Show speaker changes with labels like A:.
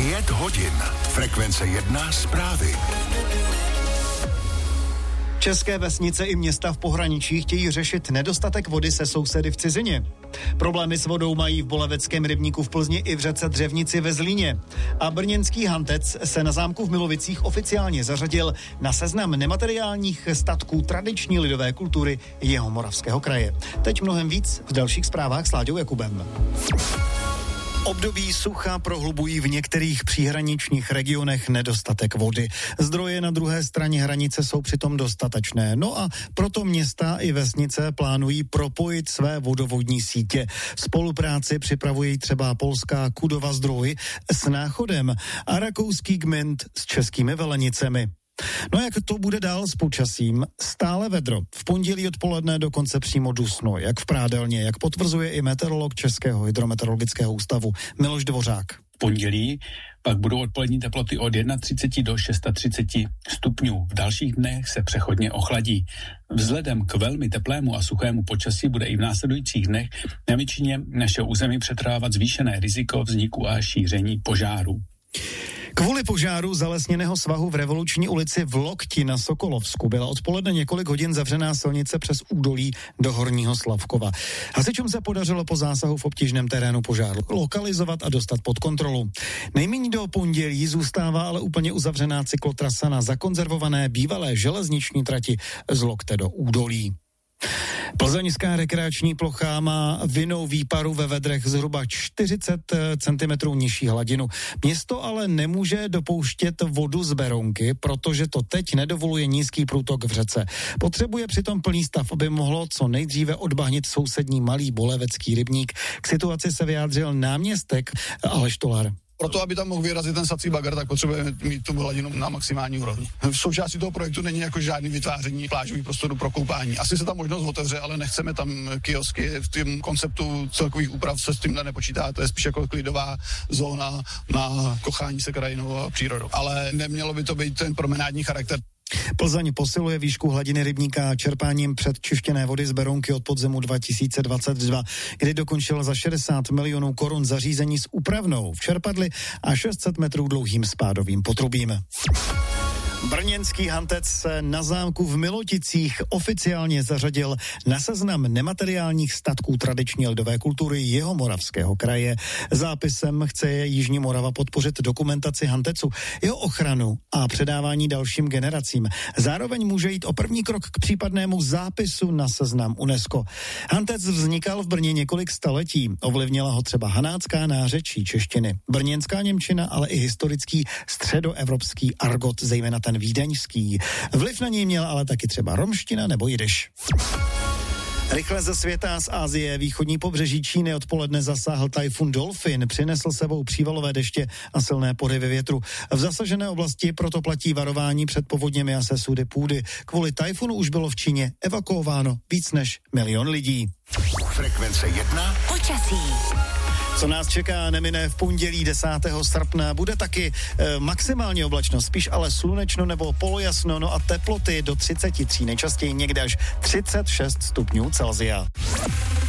A: 5 hodin. Frekvence 1 zprávy.
B: České vesnice i města v pohraničí chtějí řešit nedostatek vody se sousedy v cizině. Problémy s vodou mají v Boleveckém rybníku v Plzni i v řece Dřevnici ve Zlíně. A brněnský Hantec se na zámku v Milovicích oficiálně zařadil na seznam nemateriálních statků tradiční lidové kultury Jihomoravského kraje. Teď mnohem víc v dalších zprávách s Láďou Jakubem. Období sucha prohlubují v některých příhraničních regionech nedostatek vody. Zdroje na druhé straně hranice jsou přitom dostatečné. No a proto města i vesnice plánují propojit své vodovodní sítě. Spolupráci připravují třeba polská Kudova Zdroj s Náchodem a rakouský Gmünd s českými Velenicemi. No jak to bude dál s počasím? Stále vedro. V pondělí odpoledne dokonce přímo dusno, jak v prádelně, jak potvrzuje i meteorolog Českého hydrometeorologického ústavu Miloš Dvořák.
C: V pondělí pak budou odpolední teploty od 31 do 630 stupňů. V dalších dnech se přechodně ochladí. Vzhledem k velmi teplému a suchému počasí bude i v následujících dnech na většině našeho území přetrvávat zvýšené riziko vzniku a šíření požárů.
B: Kvůli požáru zalesněného svahu v Revoluční ulici v Lokti na Sokolovsku byla odpoledne několik hodin zavřená silnice přes údolí do Horního Slavkova. Hasičům se podařilo po zásahu v obtížném terénu požár lokalizovat a dostat pod kontrolu. Nejméně do pondělí zůstává ale úplně uzavřená cyklotrasa na zakonzervované bývalé železniční trati z Lokte do údolí. Plzeňská rekreační plocha má vinnou výparu ve vedrech zhruba 40 cm nižší hladinu. Město ale nemůže dopouštět vodu z Berounky, protože to teď nedovoluje nízký průtok v řece. Potřebuje přitom plný stav, aby mohlo co nejdříve odbahnit sousední malý Bolevecký rybník. K situaci se vyjádřil náměstek Aleš Tolar.
D: Proto, aby tam mohl vyrazit ten sací bager, tak potřebujeme mít tu hladinu na maximální úrovni. V součástí toho projektu není jako žádný vytváření plážových prostorů pro koupání. Asi se tam možnost otevře, ale nechceme tam kiosky. V tom konceptu celkových úprav se s tímhle nepočítá. To je spíš jako klidová zóna na kochání se krajinou a přírodou. Ale nemělo by to být ten promenádní charakter.
B: Plzeň posiluje výšku hladiny rybníka čerpáním předčištěné vody z Berounky od podzimu 2022, kdy dokončil za 60 milionů korun zařízení s úpravnou v čerpadli a 600 metrů dlouhým spádovým potrubím. Brněnský Hantec se na zámku v Miloticích oficiálně zařadil na seznam nemateriálních statků tradiční lidové kultury Jihomoravského kraje. Zápisem chce Jižní Morava podpořit dokumentaci Hantecu, jeho ochranu a předávání dalším generacím. Zároveň může jít o první krok k případnému zápisu na seznam UNESCO. Hantec vznikal v Brně několik staletí. Ovlivnila ho třeba hanácká nářečí češtiny, brněnská němčina, ale i historický středoevropský argot, zejména ten vídeňský. Vliv na něj měl ale taky třeba romština nebo jidiš. Rychle ze světa z Asie východní pobřeží Číny odpoledne zasáhl tajfun Dolphin, přinesl sebou přívalové deště a silné porivy větru. V zasažené oblasti proto platí varování před povodněmi a sesudy půdy. Kvůli tajfunu už bylo v Číně evakuováno víc než 1 milion lidí.
A: Frekvence 1
E: počasí.
B: Co nás čeká, nemine v pondělí 10. srpna. Bude taky maximální oblačnost, spíš ale slunečno nebo polojasno, no a teploty do 33, nejčastěji někde až 36 stupňů Celsia.